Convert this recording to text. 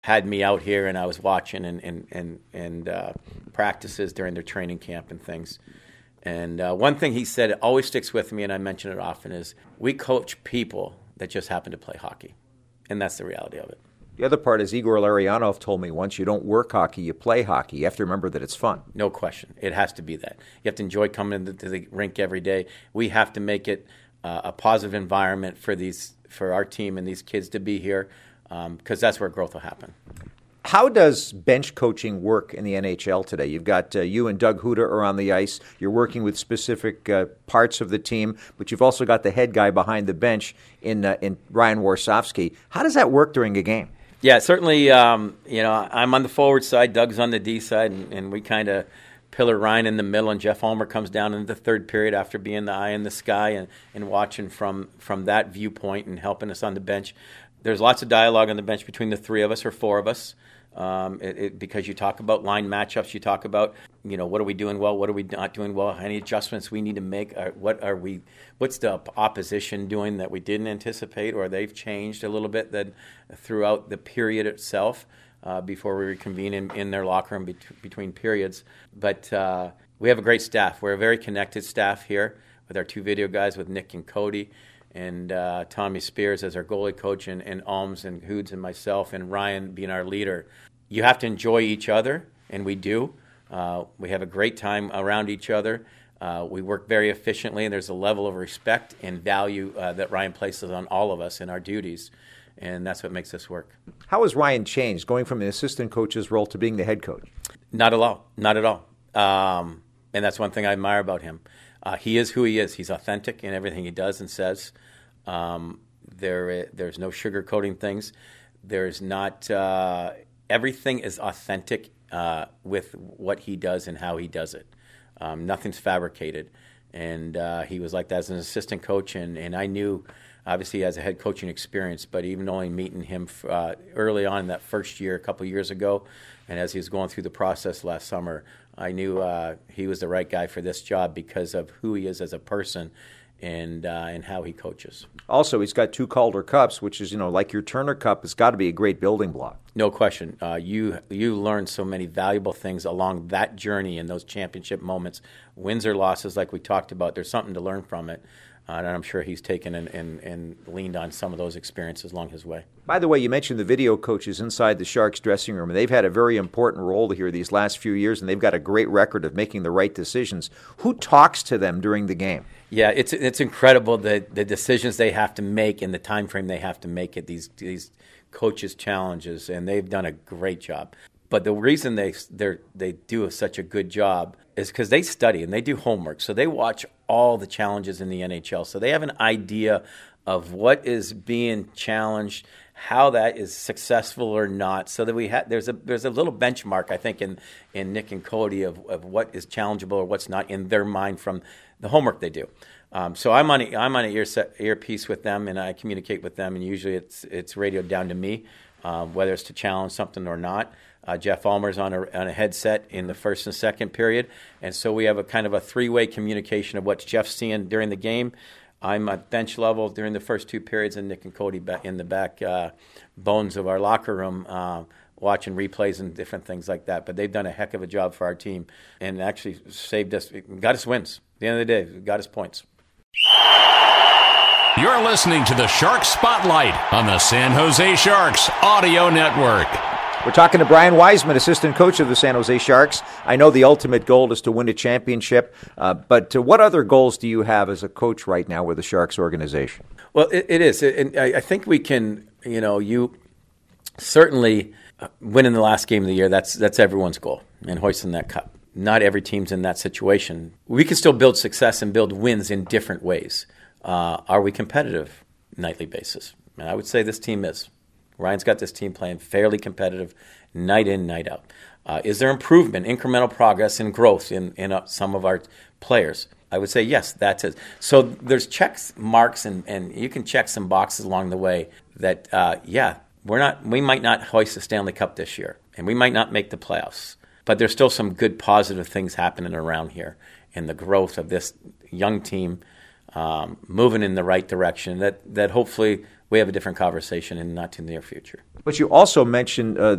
had me out here, and I was watching and practices during their training camp and things. And one thing he said always sticks with me, and I mention it often, is we coach people that just happen to play hockey. And that's the reality of it. The other part is Igor Larionov told me once, you don't work hockey, you play hockey. You have to remember that it's fun. No question. It has to be that. You have to enjoy coming to the rink every day. We have to make it a positive environment for our team and these kids to be here, because that's where growth will happen. How does bench coaching work in the NHL today? You've got you and Doug Huda are on the ice. You're working with specific parts of the team, but you've also got the head guy behind the bench in Ryan Warsofsky. How does that work during a game? Yeah, certainly, I'm on the forward side, Doug's on the D side, and we kind of pillar Ryan in the middle, and Jeff Ulmer comes down in the third period after being the eye in the sky and watching from that viewpoint and helping us on the bench. There's lots of dialogue on the bench between the three of us or four of us. Because you talk about line matchups, you talk about, what are we doing well, what are we not doing well, any adjustments we need to make, what's the opposition doing that we didn't anticipate, or they've changed a little bit throughout the period itself before we reconvene in their locker room between periods. But we have a great staff. We're a very connected staff here with our two video guys, with Nick and Cody, and Tommy Spears as our goalie coach, and Alms and Hoods and myself, and Ryan being our leader. You have to enjoy each other, and we do. We have a great time around each other. We work very efficiently, and there's a level of respect and value that Ryan places on all of us in our duties, and that's what makes us work. How has Ryan changed, going from an assistant coach's role to being the head coach? Not at all. Not at all. And that's one thing I admire about him. He is who he is. He's authentic in everything he does and says. There's no sugarcoating things. There's not everything is authentic with what he does and how he does it. Nothing's fabricated. And he was like that as an assistant coach, and I knew, obviously, he has a head coaching experience, but even only meeting him early on in that first year, a couple years ago, and as he was going through the process last summer, I knew he was the right guy for this job because of who he is as a person and how he coaches. Also, he's got 2 Calder Cups, which is, like your Turner Cup, has got to be a great building block. No question. You learn so many valuable things along that journey in those championship moments. Wins or losses, like we talked about, there's something to learn from it. And I'm sure he's taken and leaned on some of those experiences along his way. By the way, you mentioned the video coaches inside the Sharks dressing room, and they've had a very important role here these last few years, and they've got a great record of making the right decisions. Who talks to them during the game? Yeah, it's incredible the decisions they have to make and the time frame they have to make it, these coaches' challenges, and they've done a great job. But the reason they do such a good job is because they study and they do homework. So they watch all the challenges in the NHL. So they have an idea of what is being challenged, how that is successful or not. So that there's a little benchmark, I think, in Nick and Cody of what is challengeable or what's not in their mind from the homework they do. So I'm on an earpiece with them, and I communicate with them, and usually it's radioed down to me, whether it's to challenge something or not. Jeff Ulmer's on a headset in the first and second period, and so we have a kind of a 3-way communication of what Jeff's seeing during the game. I'm at bench level during the first 2 periods, and Nick and Cody in the back bones of our locker room watching replays and different things like that. But they've done a heck of a job for our team and actually got us wins. At the end of the day, got us points. You're listening to the Sharks Spotlight on the San Jose Sharks Audio Network. We're talking to Brian Wiseman, assistant coach of the San Jose Sharks. I know the ultimate goal is to win a championship, but what other goals do you have as a coach right now with the Sharks organization? Well, it is. And I think we can, you certainly winning the last game of the year, that's everyone's goal, and hoisting that cup. Not every team's in that situation. We can still build success and build wins in different ways. Are we competitive nightly basis? And I would say this team is. Ryan's got this team playing fairly competitive night in, night out. Is there improvement, incremental progress, and growth in some of our players? I would say yes, that's it. So there's checks, marks, and you can check some boxes along the way that, we might not hoist the Stanley Cup this year, and we might not make the playoffs. But there's still some good positive things happening around here in the growth of this young team moving in the right direction that hopefully we have a different conversation in the not too near future. But you also mentioned